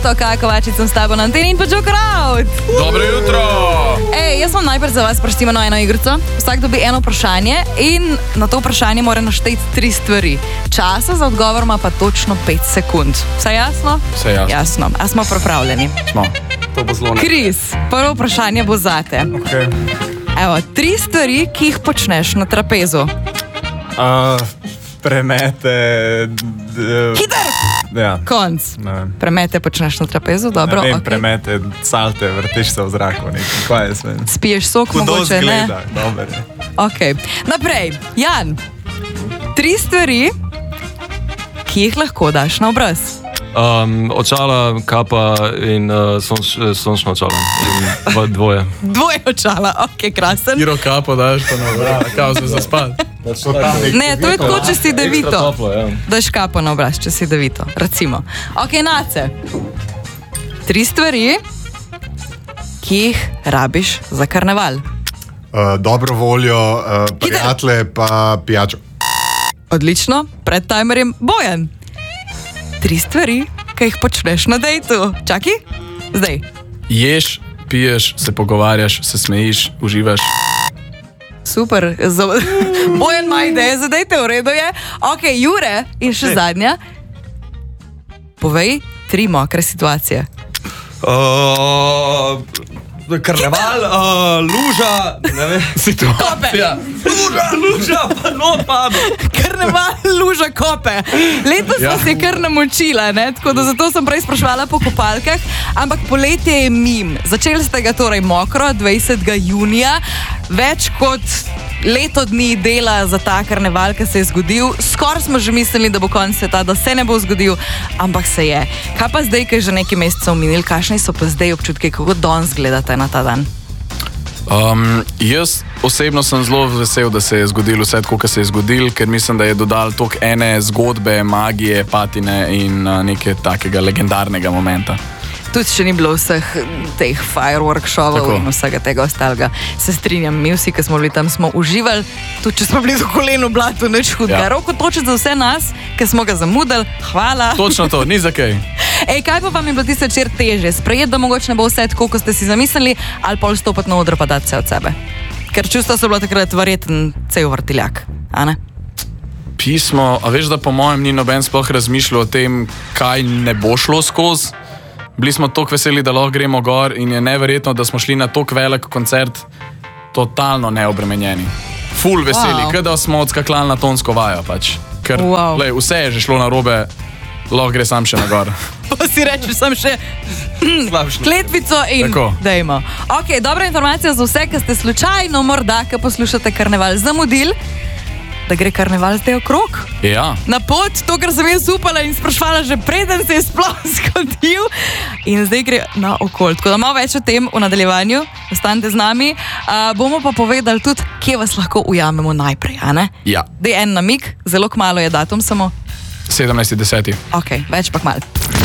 6. Kaja Kovačič sem s tabo na anteni in pa Joker Out. Dobro jutro! Ej, jaz vam najprej za vas prostimano eno igrico. Vsak dobi eno vprašanje in na to vprašanje mora našteti 3 stvari. Časa za odgovor ima pa točno 5 sekund. Vse jasno? Vse jasno. Jasno. A smo pripravljeni? Smo. To bo zelo Kris, prvo vprašanje bo zate. Okay. Evo, 3 stvari, ki jih počneš na trapezu. Premete... Hiter! Ja. Konc. Premete počneš na trapezu, dobro. Ne vem, okay. Premete, salte, vrtiš se v zraku. Kaj je sve? Spiješ sok, mogoče, ne? Gleda, dober je. Ok, naprej. Jan, 3 stvari, ki jih lahko daš na obraz. Očala, kapa in sončno očala. Dvoje. Dvoje očala, ok, krasen. Kiro kapo daš pa na obraz, kao se zaspati. Ne, to je tako, če si devito. Ekstra toplo, ja. Daš kapo na obraz, če si devito, recimo. Ok, Nace. 3 stvari, ki jih rabiš za karneval. Dobro voljo, prijatelje pa pijačo. Odlično, pred timerjem Bojan. 3 stvari, ki jih počneš na dejtu. Čaki, zdaj. Ješ, piješ, se pogovarjaš, se smejiš, uživaš. Super, Bojan ima ideje za dejte, v redu je. Ok, Jure in še zadnja. Povej 3 mokre situacije. Karneval, luža, ne vem. Situacija. Luža, pa no pa. Karneval, luža, kope. Letos smo se kar namočila, ne? Tako da zato sem prej spraševala po kopalkah, ampak poletje je mim. Začeli ste ga torej mokro, 20. junija, več kot leto dni dela za ta karneval, ki se je zgodil. Skoraj smo že mislili, da bo konec sveta, da se ne bo zgodil, ampak se je. Kaj pa zdaj, ki je že nekaj mesecev minil, kakšni so pa zdaj občutki, kako danes gledate na ta dan? Jaz osebno sem zelo vesel, da se je zgodil vse tako, kot se je zgodil, ker mislim, da je dodal toliko ene zgodbe, magije, patine in nekaj takega legendarnega momenta. Tudi še ni bilo vseh teh firework šovov in vsega tega ostalega. Se strinjam, mi vsi, ki smo bili tam, smo uživali, tudi če smo bili do koleno blatu, nič hudega. Ja. Roko točiti za vse nas, ki smo ga zamudili, hvala. Točno to, ni za kaj. Ej, kaj pa vam je bilo tiste večer teže? Sprejeti, da mogoče ne bo vse tako, kot ste si zamislili, ali pol stopiti na odr pa dati vse od sebe? Ker čustva so bila takrat verjeten cel vrtiljak, a ne? Pismo, a veš, da po mojem ni noben sploh razmišljal o tem, kaj ne bo šlo skozi. Bili smo toliko veseli, da lahko gremo gor in je neverjetno, da smo šli na toliko velik koncert totalno neobremenjeni. Ful veseli, kada smo odskakljali na tonsko vajo pač. Ker lej, vse je že šlo na robe, lahko gre sam še na gor. Pa si rečeš sam še kletvico in dajmo. Ok, dobra informacija za vse, ki ste slučajno morda, ki poslušate karneval, zamudili, da gre karneval zdaj okrog. Ja. Na pot, to, kar sem jaz upala in sprašvala že preden se je sploh zgodil. In zdaj gre na okol. Tako da malo več o tem v nadaljevanju. Ostanite z nami. Bomo pa povedali tudi, kje vas lahko ujamemo najprej, a ne? Ja. Dej en namig, zelo kmalu je datum samo. 17.10. Ok, več pa kmalu.